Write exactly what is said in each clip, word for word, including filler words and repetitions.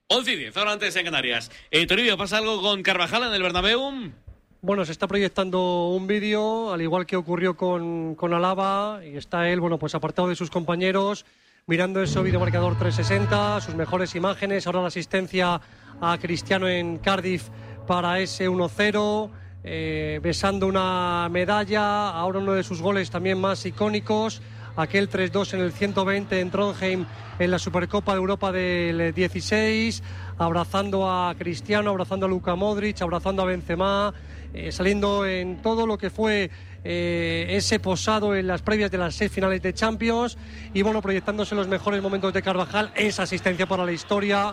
once y diez, ahora antes en Canarias. Eh, Toribio, ¿pasa algo con Carvajal en el Bernabéu? Bueno, se está proyectando un vídeo, al igual que ocurrió con, con Alaba, y está él, bueno, pues apartado de sus compañeros, mirando ese videomarcador trescientos sesenta, sus mejores imágenes, ahora la asistencia a Cristiano en Cardiff para ese uno cero, eh, besando una medalla, ahora uno de sus goles también más icónicos, aquel tres dos en el ciento veinte en Trondheim en la Supercopa de Europa del dieciséis, abrazando a Cristiano, abrazando a Luka Modric, abrazando a Benzema, eh, saliendo en todo lo que fue eh, ese posado en las previas de las seis finales de Champions y bueno, proyectándose los mejores momentos de Carvajal, esa asistencia para la historia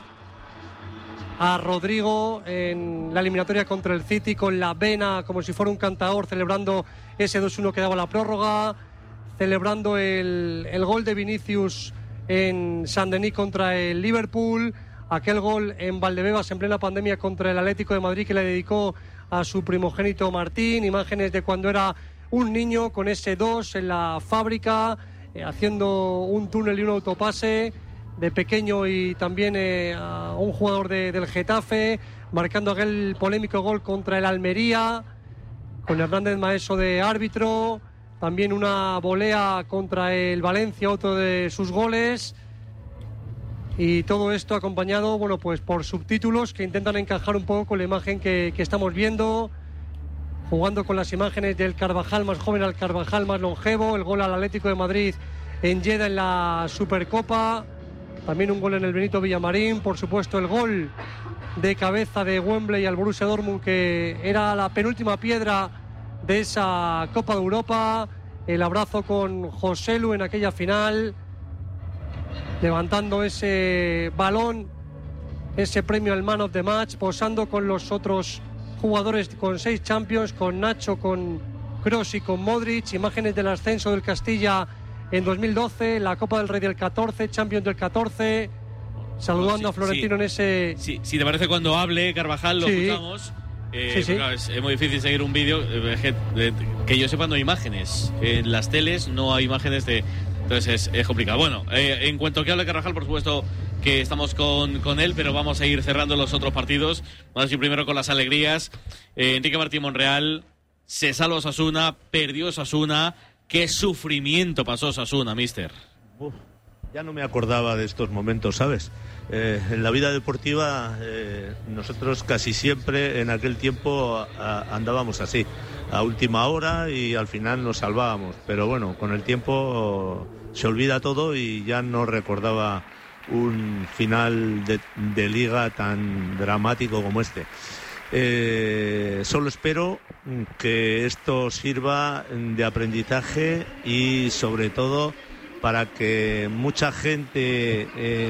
a Rodrigo en la eliminatoria contra el City con la vena como si fuera un cantador celebrando ese dos uno que daba la prórroga, celebrando el, el gol de Vinicius en Saint-Denis contra el Liverpool, aquel gol en Valdebebas en plena pandemia contra el Atlético de Madrid que le dedicó a su primogénito Martín, imágenes de cuando era un niño con ese dos en la fábrica, eh, haciendo un túnel y un autopase de pequeño y también eh, a un jugador de, del Getafe, marcando aquel polémico gol contra el Almería, con Hernández Maeso de árbitro, también una volea contra el Valencia, otro de sus goles. Y todo esto acompañado, bueno, pues por subtítulos que intentan encajar un poco con la imagen que, que estamos viendo, jugando con las imágenes del Carvajal más joven al Carvajal más longevo, el gol al Atlético de Madrid en Lleida en la Supercopa, también un gol en el Benito Villamarín, por supuesto el gol de cabeza de Wembley al Borussia Dortmund, que era la penúltima piedra de esa Copa de Europa, el abrazo con Joselu en aquella final, levantando ese balón, ese premio al Man of the Match, posando con los otros jugadores con seis Champions, con Nacho, con Kroos y con Modric, imágenes del ascenso del Castilla en dos mil doce, la Copa del Rey del catorce, Champions del catorce, saludando sí, a Florentino sí. en ese... Sí, si te parece cuando hable Carvajal lo sí. escuchamos. Eh, sí, sí. Claro, es, es muy difícil seguir un vídeo, eh, que, eh, que yo sepa no hay imágenes, en las teles no hay imágenes de... Entonces es, es complicado. Bueno, eh, en cuanto que hable Carvajal, por supuesto que estamos con, con él, pero vamos a ir cerrando los otros partidos. Vamos a ir primero con las alegrías. Eh, Enrique Martín Monreal, se salva Osasuna, perdió Osasuna. Qué sufrimiento pasó Osasuna, mister. Uf, ya no me acordaba de estos momentos, ¿sabes? Eh, en la vida deportiva eh, nosotros casi siempre en aquel tiempo a, andábamos así, a última hora y al final nos salvábamos, pero bueno, con el tiempo se olvida todo y ya no recordaba un final de, de liga tan dramático como este. Eh, solo espero que esto sirva de aprendizaje y sobre todo para que mucha gente eh,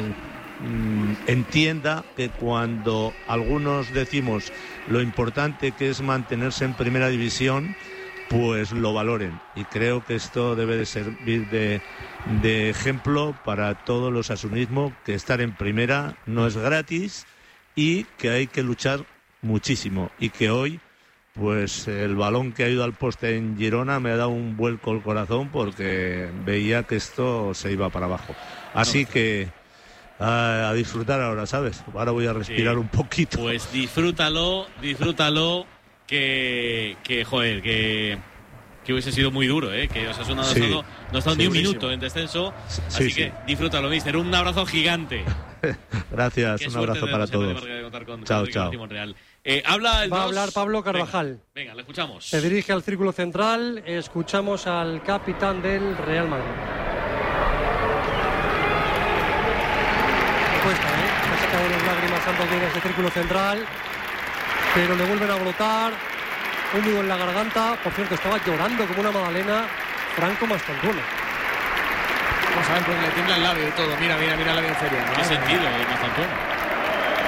entienda que cuando algunos decimos lo importante que es mantenerse en primera división, pues lo valoren, y creo que esto debe de servir de, de ejemplo para todos los asunismos, que estar en primera no es gratis y que hay que luchar muchísimo, y que hoy pues el balón que ha ido al poste en Girona me ha dado un vuelco al corazón porque veía que esto se iba para abajo, así que a, a disfrutar ahora, ¿sabes? Ahora voy a respirar sí, un poquito. Pues disfrútalo, disfrútalo, que, que joder, que, que hubiese sido muy duro, ¿eh? Que Osasuna no ha sí, estado, no ha estado sí, ni un buenísimo. minuto en descenso, sí, así sí. que disfrútalo, mister. Un abrazo gigante. Gracias, Qué un abrazo para todos. Con, chao, con chao. Eh, habla el Va a dos. hablar Pablo Carvajal. Venga, venga, le escuchamos. Se dirige al círculo central, escuchamos al capitán del Real Madrid. Cuesta, ¿eh? Ha sacado las lágrimas antes de ir a ese círculo central, pero le vuelven a brotar, un nudo en la garganta. Por cierto, estaba llorando como una magdalena Franco Mastantuono. Vamos a ver, pues le tiembla el labio y todo. Mira, mira, mira el labio inferior, ¿no? ¿Qué sentido, Mastantuono?